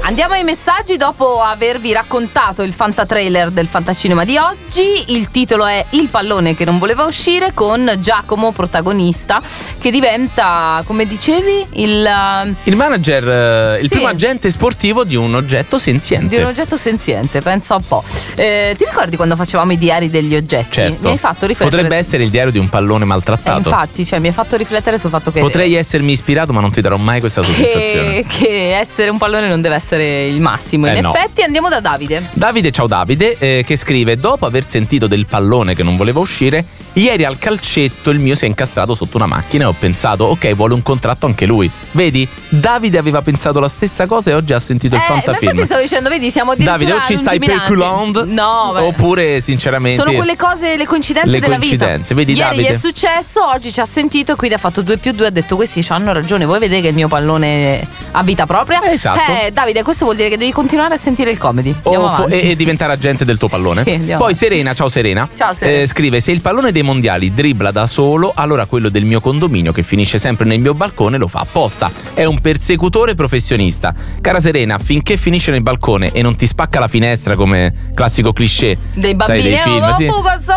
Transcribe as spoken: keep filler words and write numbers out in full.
Andiamo ai messaggi dopo avervi raccontato il fantatrailer del Fantacinema di oggi. Il titolo è Il pallone che non voleva uscire, con Giacomo protagonista, che diventa, come dicevi, il il manager, sì. il primo agente sportivo di un oggetto senziente. Di un oggetto senziente, pensa un po'. Eh, ti ricordi quando facevamo i diari degli oggetti? Certo. Mi hai fatto riflettere. Potrebbe essere il diario di un pallone maltrattato. Eh, infatti, cioè mi hai fatto riflettere sul fatto che potrei essermi ispirato, ma non ti darò mai questa soddisfazione. Che, che essere un pallone non deve essere il massimo. In eh, no. effetti, andiamo da Davide. Davide, ciao Davide, eh, che scrive: dopo aver sentito del pallone che non voleva uscire, ieri al calcetto il mio si è incastrato sotto una macchina e ho pensato, ok, vuole un contratto anche lui. Vedi, Davide aveva pensato la stessa cosa e oggi ha sentito il eh, fantafilm. Infatti stavo dicendo, vedi, siamo addirittura Davide, o ci stai peculando, no, beh. oppure sinceramente sono quelle cose, le coincidenze le della coincidenze. vita. Vedi, ieri Davide, è successo, oggi ci ha sentito e quindi ha fatto due più due, ha detto questi hanno ragione, voi vedete che il mio pallone ha vita propria. Eh, esatto. Eh, Davide, questo vuol dire che devi continuare a sentire il comedy. Andiamo o fo- avanti. e, e diventare agente del tuo pallone. Sì, andiamo Poi avanti. Serena, ciao Serena, Ciao, Serena. Eh, scrive: se il pallone dei mondiali dribbla da solo, allora quello del mio condominio, che finisce sempre nel mio balcone, lo fa apposta. È un persecutore professionista. Cara Serena, finché finisce nel balcone e non ti spacca la finestra come classico cliché dei sai, bambini, dei film, oh, sì. buco,